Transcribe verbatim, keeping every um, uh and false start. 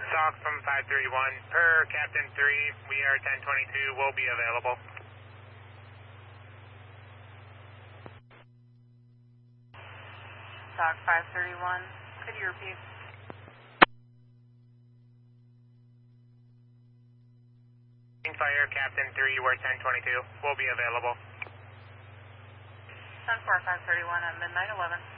Talk from five thirty-one. Per Captain three, we are ten twenty-two, will be available. Talk five thirty-one. Could you repeat? Fire Captain three, we're ten twenty-two, will be available. ten four, five thirty-one at midnight eleven.